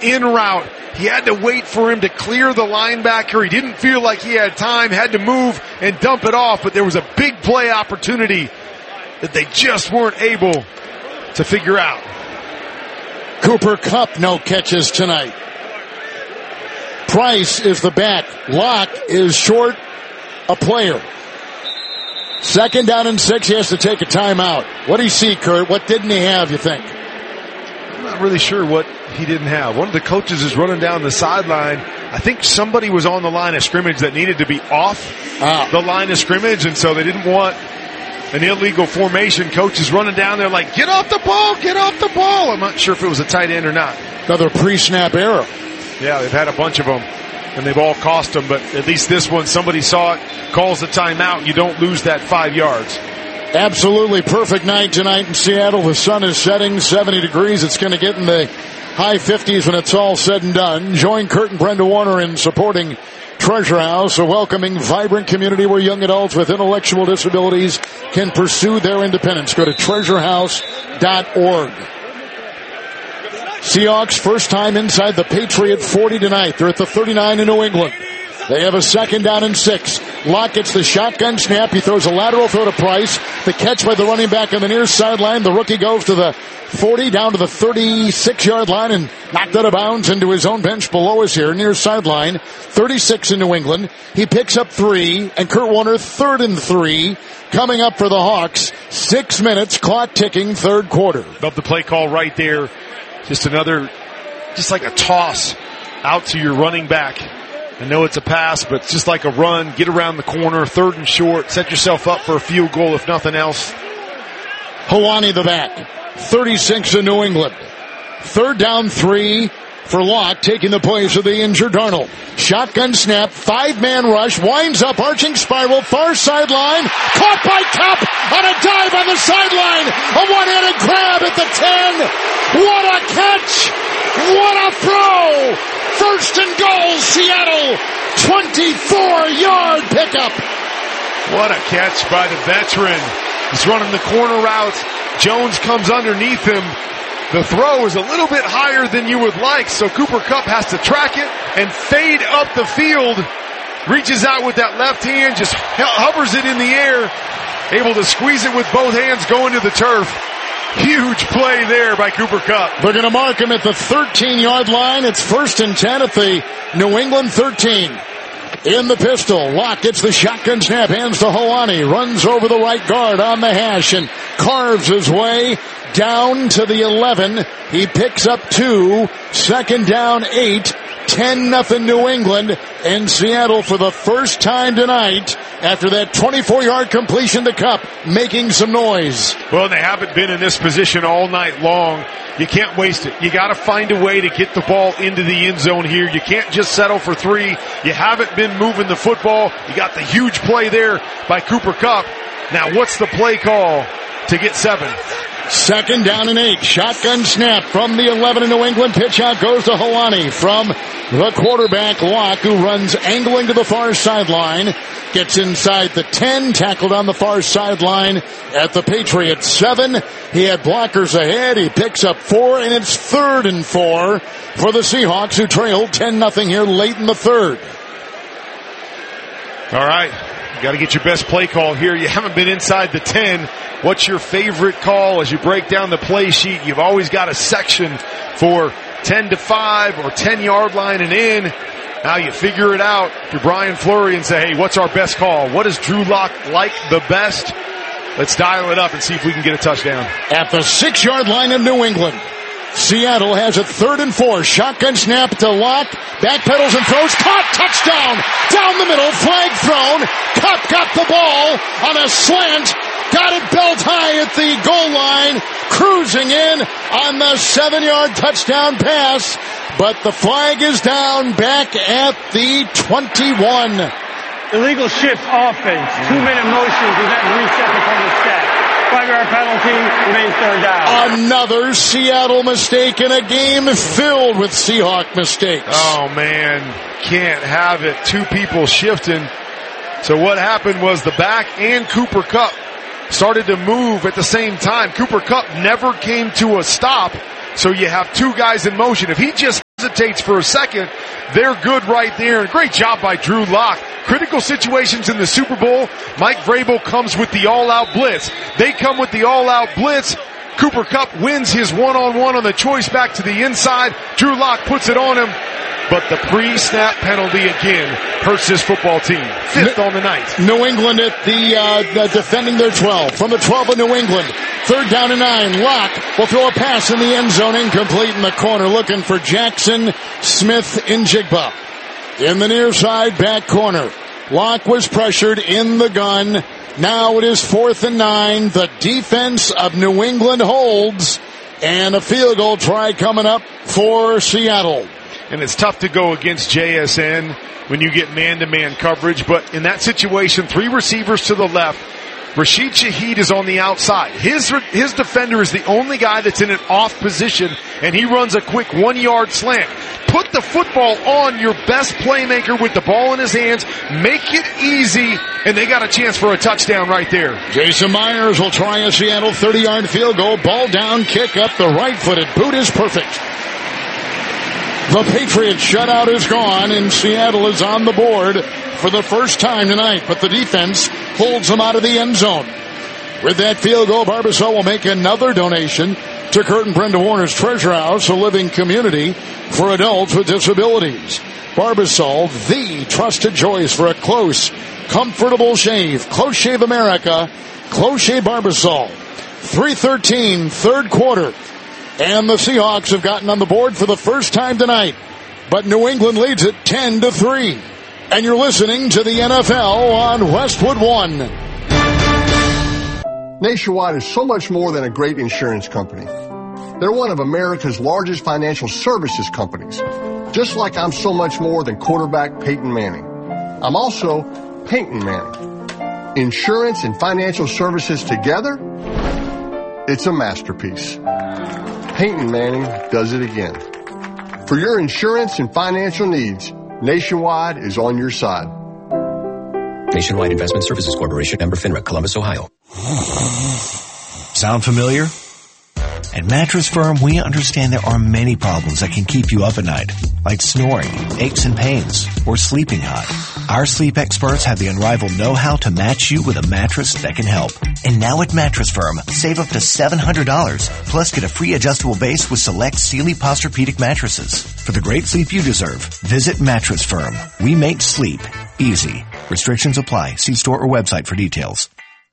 in route. He had to wait for him to clear the linebacker. He didn't feel like he had time, had to move and dump it off, but there was a big play opportunity that they just weren't able to figure out. Cooper Kupp, no catches tonight. Price is the back. Locke is short a player. 2nd down and 6. He has to take a timeout. What do you see, Kurt? What didn't he have, you think? I'm not really sure what he didn't have. One of the coaches is running down the sideline. I think somebody was on the line of scrimmage that needed to be off the line of scrimmage, and so they didn't want an illegal formation. Coach is running down there like, get off the ball, get off the ball. I'm not sure if it was a tight end or not. Another pre-snap error. Yeah, they've had a bunch of them, and they've all cost them, but at least this one, somebody saw it, calls the timeout, you don't lose that 5 yards. Absolutely perfect night tonight in Seattle. The sun is setting, 70 degrees. It's going to get in the high 50s when it's all said and done. Join Kurt and Brenda Warner in supporting Treasure House, a welcoming, vibrant community where young adults with intellectual disabilities can pursue their independence. Go to treasurehouse.org. Seahawks first time inside the Patriot 40 tonight. They're at the 39 in New England. They have a 2nd down and 6. Locke gets the shotgun snap. He throws a lateral throw to Price. The catch by the running back on the near sideline. The rookie goes to the 40 down to the 36-yard line and knocked out of bounds into his own bench below us here near sideline. 36 in New England. He picks up 3, and Kurt Warner 3rd and 3 coming up for the Hawks. 6 minutes, clock ticking, 3rd quarter. Love the play call right there. Just like a toss out to your running back. I know it's a pass, but it's just like a run. Get around the corner, 3rd and short. Set yourself up for a field goal, if nothing else. Helwani the back. 36 in New England. 3rd down 3 for Locke, taking the place of the injured Darnold. Shotgun snap, 5-man rush, winds up, arching spiral, far sideline, caught by Kupp on a dive on the sideline. A one-handed grab at the 10. What a catch! What a throw! 1st and goal, Seattle. 24-yard pickup. What a catch by the veteran. He's running the corner route. Jones comes underneath him. The throw is a little bit higher than you would like, so Cooper Kupp has to track it and fade up the field. Reaches out with that left hand, just hovers it in the air, able to squeeze it with both hands going to the turf. Huge play there by Cooper Kupp. They're going to mark him at the 13-yard line. It's 1st and 10 at the New England 13. In the pistol, Locke gets the shotgun snap, hands to Helwani, runs over the right guard on the hash and carves his way down to the 11. He picks up 2, 2nd down 8, 10-0 New England, and Seattle for the first time tonight after that 24-yard completion to Kupp, making some noise. Well, they haven't been in this position all night long. You can't waste it. You got to find a way to get the ball into the end zone here. You can't just settle for 3. You haven't been moving the football. You got the huge play there by Cooper Kupp. Now, what's the play call to get 7? 2nd down and 8. Shotgun snap from the 11 in New England. Pitch out goes to Helwani from the quarterback, Locke, who runs angling to the far sideline. Gets inside the 10, tackled on the far sideline at the Patriots 7. He had blockers ahead. He picks up 4, and it's 3rd and 4 for the Seahawks, who trailed 10-0 here late in the 3rd. All right. You got to get your best play call here. You haven't been inside the 10. What's your favorite call as you break down the play sheet? You've always got a section for 10-5 or 10-yard line and in. Now you figure it out to Brian Fleury and say, hey, what's our best call? What does Drew Lock like the best? Let's dial it up and see if we can get a touchdown. At the 6-yard line of New England, Seattle has it 3rd and 4. Shotgun snap to Locke. Backpedals and throws. Caught. Touchdown. Down the middle. Flag thrown. Kupp got the ball on a slant. Got it belt high at the goal line. Cruising in on the 7-yard touchdown pass. But the flag is down back at the 21. Illegal shift offense. 2-minute motion. Prevent reset before the set. 5-yard penalty, remains 3rd down. Another Seattle mistake in a game filled with Seahawk mistakes. Oh, man. Can't have it. 2 people shifting. So what happened was the back and Cooper Kupp started to move at the same time. Cooper Kupp never came to a stop, so you have 2 guys in motion. If he just hesitates for a second, they're good right there. Great job by Drew Lock. Critical situations in the Super Bowl, Mike Vrabel comes with the all-out blitz. They come with the all-out blitz. Cooper Kupp wins his one-on-one on the choice back to the inside. Drew Lock puts it on him. But the pre-snap penalty again hurts this football team. 5th on the night. New England at the defending their 12. From the 12 of New England. 3rd down and 9. Lock will throw a pass in the end zone. Incomplete in the corner. Looking for Jackson Smith-Njigba. In the near side back corner. Lock was pressured in the gun. Now it is 4th and 9. The defense of New England holds. And a field goal try coming up for Seattle. And it's tough to go against JSN when you get man-to-man coverage. But in that situation, 3 receivers to the left. Rashid Shaheed is on the outside. His defender is the only guy that's in an off position, and he runs a quick 1-yard slant. Put the football on your best playmaker with the ball in his hands. Make it easy, and they got a chance for a touchdown right there. Jason Myers will try a Seattle 30-yard field goal. Ball down, kick up. The right-footed boot is perfect. The Patriots shutout is gone, and Seattle is on the board for the first time tonight, but the defense holds them out of the end zone. With that field goal, Barbasol will make another donation to Kurt and Brenda Warner's Treasure House, a living community for adults with disabilities. Barbasol, the trusted choice for a close, comfortable shave. Close Shave America, Close Shave Barbasol. 3:13, third quarter. And the Seahawks have gotten on the board for the first time tonight. But New England leads it 10-3. And you're listening to the NFL on Westwood One. Nationwide is so much more than a great insurance company. They're one of America's largest financial services companies. Just like I'm so much more than quarterback Peyton Manning. I'm also Peyton Manning. Insurance and financial services together, it's a masterpiece. Peyton Manning does it again. For your insurance and financial needs, Nationwide is on your side. Nationwide Investment Services Corporation, member FINRA, Columbus, Ohio. Sound familiar? At Mattress Firm, we understand there are many problems that can keep you up at night, like snoring, aches and pains, or sleeping hot. Our sleep experts have the unrivaled know-how to match you with a mattress that can help. And now at Mattress Firm, save up to $700, plus get a free adjustable base with select Sealy Posturepedic mattresses. For the great sleep you deserve, visit Mattress Firm. We make sleep easy. Restrictions apply. See store or website for details.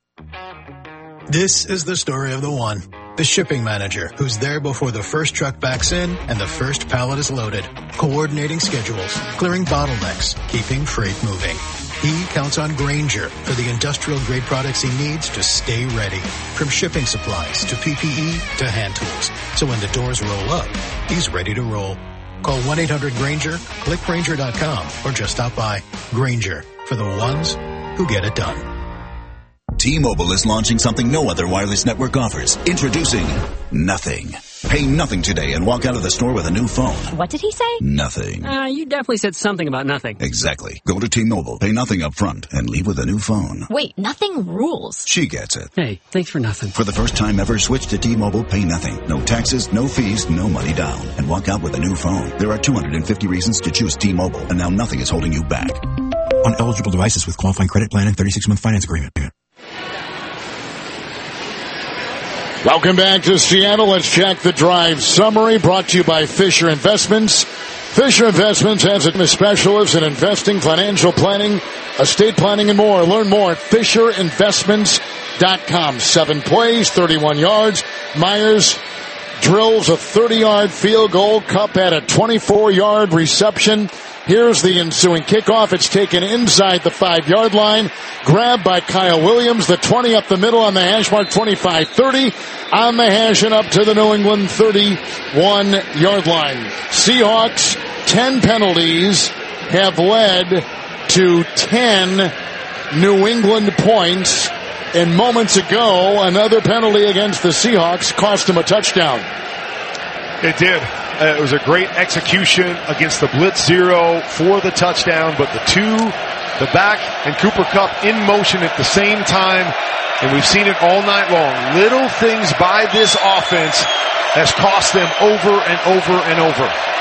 This is the story of the one. The shipping manager, who's there before the first truck backs in and the first pallet is loaded, coordinating schedules, clearing bottlenecks, keeping freight moving. He counts on Grainger for the industrial-grade products he needs to stay ready, from shipping supplies to PPE to hand tools. So when the doors roll up, he's ready to roll. Call 1-800-GRAINGER, click Grainger.com, or just stop by. Grainger, for the ones who get it done. T-Mobile is launching something no other wireless network offers. Introducing Nothing. Pay nothing today and walk out of the store with a new phone. What did he say? Nothing. You definitely said something about nothing. Exactly. Go to T-Mobile, pay nothing up front, and leave with a new phone. Wait, nothing rules. She gets it. Hey, thanks for nothing. For the first time ever, switch to T-Mobile, pay nothing. No taxes, no fees, no money down. And walk out with a new phone. There are 250 reasons to choose T-Mobile, and now nothing is holding you back. On eligible devices with qualifying credit plan and 36-month finance agreement. Welcome back to Seattle. Let's check the drive summary brought to you by Fisher Investments. Fisher Investments has a specialist in investing, financial planning, estate planning, and more. Learn more at FisherInvestments.com. 7 plays, 31 yards. Myers drills a 30-yard field goal. Kupp had a 24-yard reception. Here's the ensuing kickoff. It's taken inside the 5-yard line. Grabbed by Kyle Williams. The 20 up the middle on the hash mark. 25-30 on the hash and up to the New England 31-yard line. Seahawks, 10 penalties have led to 10 New England points. And moments ago, another penalty against the Seahawks cost them a touchdown. It did. It was a great execution against the blitz zero for the touchdown, but the back and Cooper Kupp in motion at the same time, and we've seen it all night long. Little things by this offense has cost them over and over and over.